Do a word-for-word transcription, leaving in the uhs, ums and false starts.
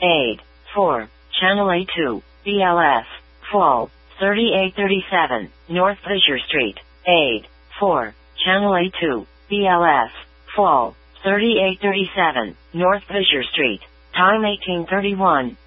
Aid. four. Channel A two, B L S. Fall. thirty-eight thirty-seven, North Fisher Street. Aid. four. Channel A two, B L S. Fall. thirty-eight thirty-seven, North Fisher Street. Time eighteen thirty-one.